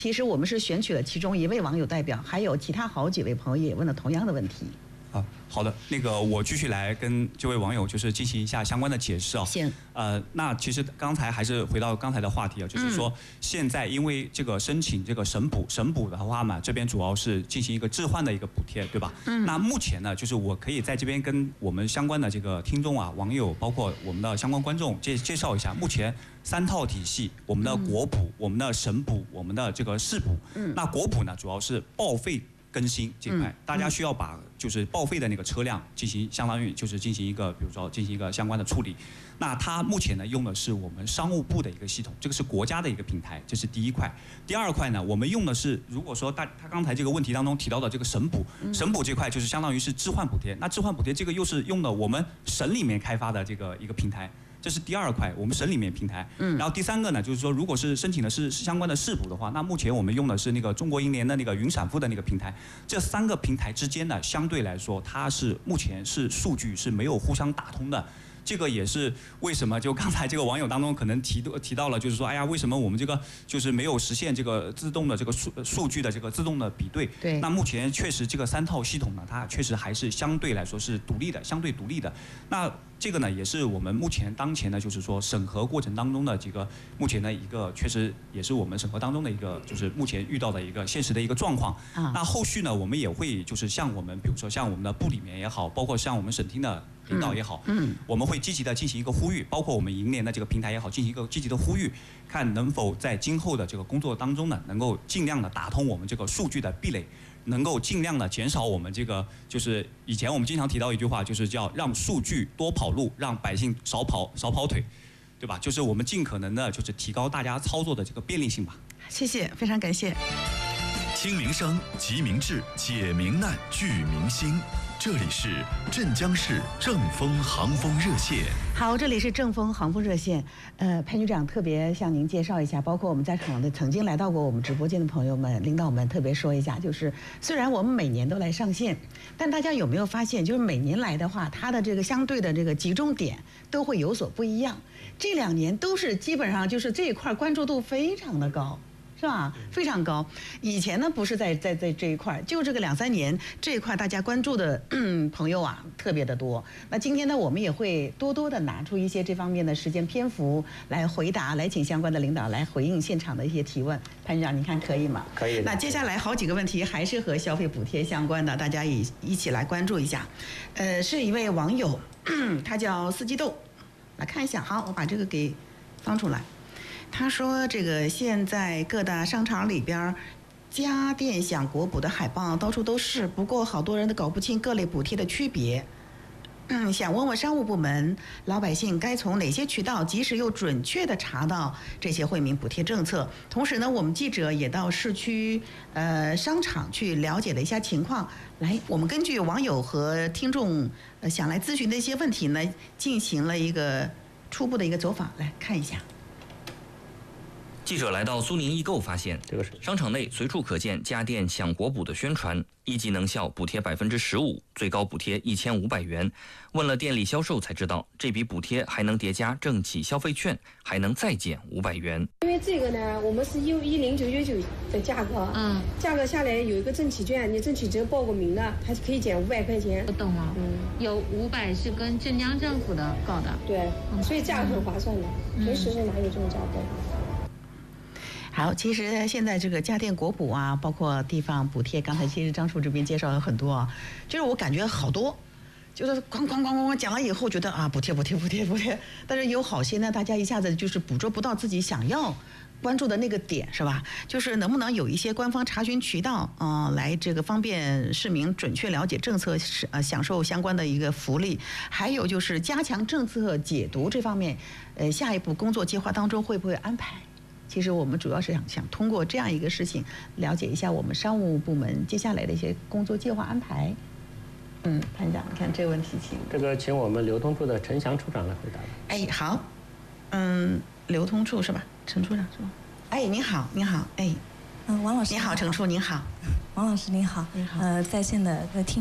其实我们是选取了其中一位网友代表，还有其他好几位朋友也问了同样的问题。 好的，那个我继续来跟这位网友就是进行一下相关的解释啊。 行。 那其实刚才还是回到刚才的话题啊，就是说现在因为这个申请这个省补的话嘛，这边主要是进行一个置换的一个补贴，对吧？那目前呢，就是我可以在这边跟我们相关的这个听众啊、网友，包括我们的相关观众介绍一下，目前3套体系，我们的国补、我们的省补、我们的这个市补。那国补呢，主要是报废更新这块，大家需要把就是报废的那个车辆进行相当于就是进行一个，比如说进行一个相关的处理。那它目前呢用的是我们商务部的一个系统，这个是国家的一个平台，这是第一块。第二块呢，我们用的是如果说他刚才这个问题当中提到的这个省补这块，就是相当于是置换补贴。那置换补贴这个又是用的我们省里面开发的这个一个平台。这是第二块，我们省里面平台。然后第三个呢，就是说，如果是申请的是相关的市补的话，那目前我们用的是那个中国银联的那个云闪付的那个平台。这3个平台之间呢，相对来说，它是目前是数据是没有互相打通的。这个也是为什么就刚才这个网友当中可能提到了，就是说，哎呀，为什么我们这个就是没有实现这个自动的这个数据的这个自动的比对？ 对。 那目前确实这个3套系统呢，它确实还是相对来说是独立的，相对独立的。那这个呢，也是我们目前当前呢，就是说审核过程当中的这个目前的一个，确实也是我们审核当中的一个，就是目前遇到的一个现实的一个状况。那后续呢，我们也会就是像我们，比如说像我们的部里面也好，包括像我们省厅的领导也好，我们会积极的进行一个呼吁，包括我们银联的这个平台也好，进行一个积极的呼吁，看能否在今后的这个工作当中呢，能够尽量的打通我们这个数据的壁垒。能够尽量的减少我们这个，就是以前我们经常提到一句话，就是叫让数据多跑路，让百姓少跑腿，对吧？就是我们尽可能的，就是提高大家操作的这个便利性吧。 谢谢，非常感谢。 听民生，集民智，解民难，聚民心。这里是镇江市正风航风热线。 好，这里是正风航风热线。潘局长特别向您介绍一下，包括我们在场的曾经来到过我们直播间的朋友们、领导们，特别说一下，就是虽然我们每年都来上线，但大家有没有发现，就是每年来的话，它的这个相对的这个集中点都会有所不一样。这2年都是基本上就是这一块关注度非常的高。是吧？非常高。以前呢不是在这一块，就这个2、3年这一块大家关注的朋友啊特别的多。那今天呢，我们也会多多的拿出一些这方面的时间篇幅来回答，来请相关的领导来回应现场的一些提问。潘局长，您看可以吗？ 可以。 那接下来好几个问题还是和消费补贴相关的，大家一起来关注一下。是一位网友，他叫四季豆，来看一下。好，我把这个给放出来。他说：“这个现在各大商场里边，家电享国补的海报到处都是，不过好多人都搞不清各类补贴的区别。想问问商务部门，老百姓该从哪些渠道及时又准确地查到这些惠民补贴政策？同时呢，我们记者也到市区商场去了解了一下情况。来，我们根据网友和听众想来咨询的一些问题呢，进行了一个初步的一个走访，来看一下。” 记者来到苏宁易购，发现商场内随处可见家电享国补的宣传，1级能效补贴15%，最高补贴1500元。问了店里销售才知道，这笔补贴还能叠加政企消费券，还能再减500元。 因为这个呢，我们是10999的价格，价格下来有一个政企券，你政企只要报个名的，它可以减500块钱。 我懂了，有500是跟镇江政府的搞的， 对，所以价格很划算的，平时是哪有这种价格？ 好，其实现在这个家电国补啊，包括地方补贴，刚才其实张叔这边介绍了很多啊，就是我感觉好多，就是咣讲了以后，觉得啊补贴，但是有好些呢，大家一下子就是捕捉不到自己想要关注的那个点，是吧？就是能不能有一些官方查询渠道来这个方便市民准确了解政策，享受相关的一个福利。还有就是加强政策解读这方面，下一步工作计划当中会不会安排？其实我们主要是想通过这样一个事情，了解一下我们商务部门接下来的一些工作计划安排。潘长，你看这个问题， 请我们流通处的陈翔处长来回答吧。 哎，好，流通处是吧？陈处长是吧？哎，您好， 王老师， 您好，陈处您好， 王老师您好，在线的听众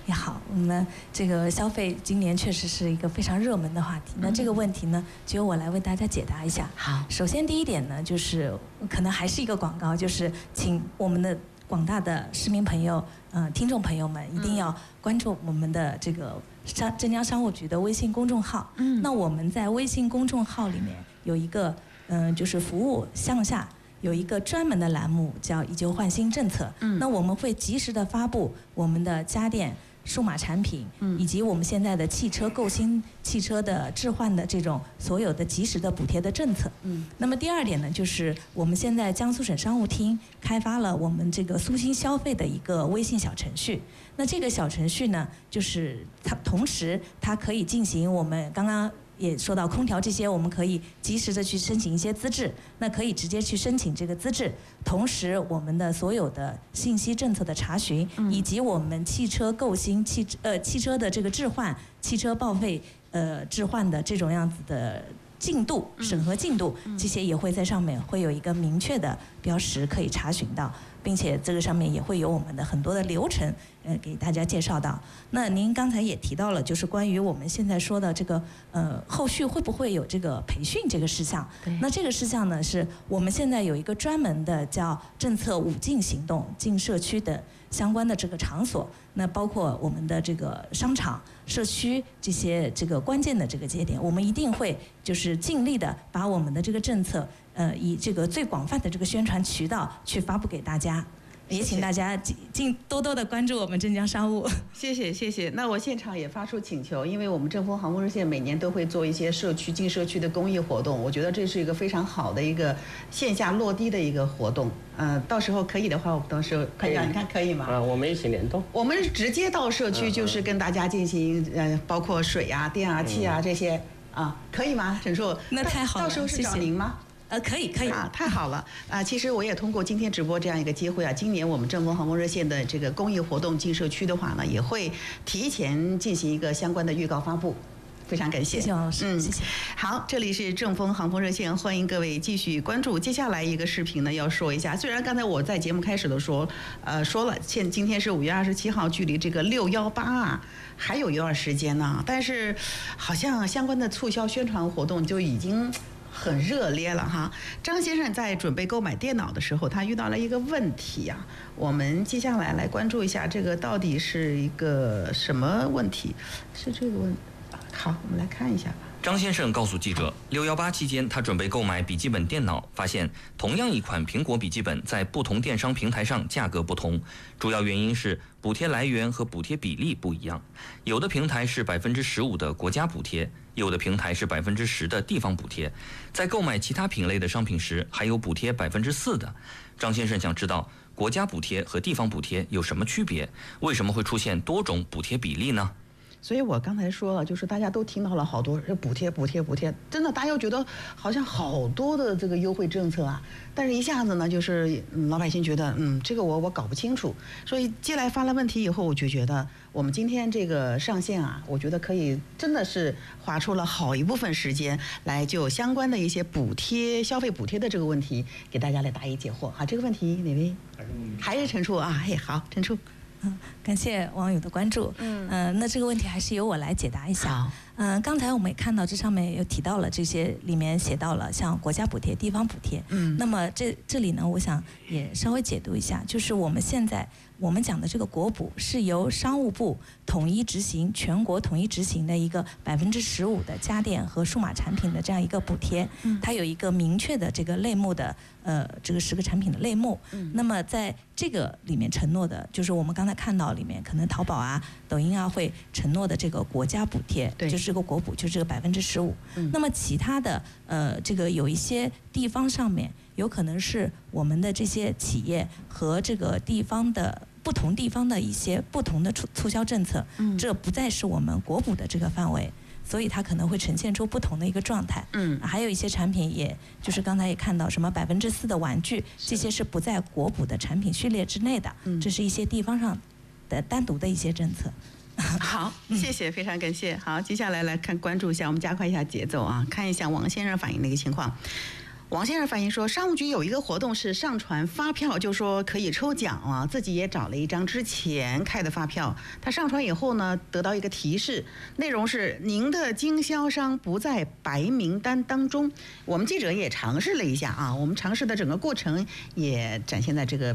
也好，我们这个消费今年确实是一个非常热门的话题。那这个问题呢，就由我来为大家解答一下。 好， 首先第一点呢，就是可能还是一个广告，就是请我们的广大的市民朋友、听众朋友们一定要关注我们的这个镇江商务局的微信公众号。那我们在微信公众号里面有一个就是服务项下。有一个专门的栏目叫以旧换新政策，那我们会及时的发布我们的家电、数码产品，以及我们现在的汽车购新、汽车的置换的这种所有的及时的补贴的政策。那么第二点呢，就是我们现在江苏省商务厅开发了我们这个苏新消费的一个微信小程序。那这个小程序呢，就是它同时它可以进行我们刚刚也说到空调这些，我们可以及时的去申请一些资质，那可以直接去申请这个资质。同时，我们的所有的信息政策的查询，以及我们汽车购新、汽车的这个置换、汽车报废置换的这种样子的进度、审核进度，这些也会在上面会有一个明确的标识可以查询到，并且这个上面也会有我们的很多的流程，给大家介绍到。那您刚才也提到了，就是关于我们现在说的这个后续会不会有这个培训这个事项？那这个事项呢，是我们现在有一个专门的叫政策5进行动进社区的相关的这个场所，那包括我们的这个商场、社区这些这个关键的这个节点，我们一定会就是尽力的把我们的这个政策，以这个最广泛的这个宣传渠道去发布给大家。也请大家多多的关注我们镇江商务。 谢谢谢谢。那我现场也发出请求，因为我们正风航空热线每年都会做一些进社区的公益活动，我觉得这是一个非常好的一个线下落地的一个活动。到时候可以的话，我们到时候可以，你看可以吗？ 我们一起联动。 我们直接到社区，就是跟大家进行包括水啊、电啊、气啊这些可以吗？陈硕， 那太好了， 到时候是找您吗？ 可以太好了其实我也通过今天直播这样一个机会今年我们正风航空热线的这个公益活动进社区的话呢，也会提前进行一个相关的预告发布。非常感谢， 谢谢王老师，谢谢。 好，这里是正风航空热线，欢迎各位继续关注。接下来一个视频呢，要说一下，虽然刚才我在节目开始的说了，今天是5月27号，距离这个618还有一段时间呢，但是好像相关的促销宣传活动就已经很热烈了哈。张先生在准备购买电脑的时候，他遇到了一个问题我们接下来关注一下，这个到底是一个什么问题？是这个问题。好，我们来看一下吧。 张先生告诉记者，618期间他准备购买笔记本电脑，发现同样一款苹果笔记本在不同电商平台上价格不同，主要原因是补贴来源和补贴比例不一样，有的平台是15%的国家补贴，有的平台是10%的地方补贴，在购买其他品类的商品时还有补贴4%的。张先生想知道国家补贴和地方补贴有什么区别，为什么会出现多种补贴比例呢？ 所以我刚才说了，就是大家都听到了好多补贴，真的大家又觉得好像好多的这个优惠政策但是一下子呢，就是老百姓觉得这个我搞不清楚，所以接来发了问题以后，我就觉得我们今天这个上线我觉得可以真的是花出了好一部分时间来就相关的一些补贴、消费补贴的这个问题给大家来答疑解惑这个问题哪位？还是陈处好，陈处。 感谢网友的关注。那这个问题还是由我来解答一下。刚才我们也看到这上面有提到了，这些里面写到了像国家补贴、地方补贴。那么这里呢，我想也稍微解读一下，就是我们现在我们讲的这个国补是由商务部统一执行、全国统一执行的一个15%的家电和数码产品的这样一个补贴。它有一个明确的这个类目的这个10个产品的类目。那么在这个里面承诺的，就是我们刚才看到里面可能淘宝抖音会承诺的这个国家补贴，就是这个国补，就是这个15%。那么其他的这个有一些地方上面有可能是我们的这些企业和这个地方的不同地方的一些不同的促销政策，这不再是我们国补的这个范围。所以它可能会呈现出不同的一个状态。还有一些产品，也就是刚才也看到什么4%的玩具，这些是不在国补的产品序列之内的。这是一些地方上的单独的一些政策。 好，谢谢，非常感谢。好，接下来关注一下，我们加快一下节奏看一下王先生反映的一个情况。 王先生反映说，商务局有一个活动是上传发票，就说可以抽奖啊，自己也找了一张之前开的发票。他上传以后呢，得到一个提示，内容是您的经销商不在白名单当中。我们记者也尝试了一下啊，我们尝试的整个过程也展现在这个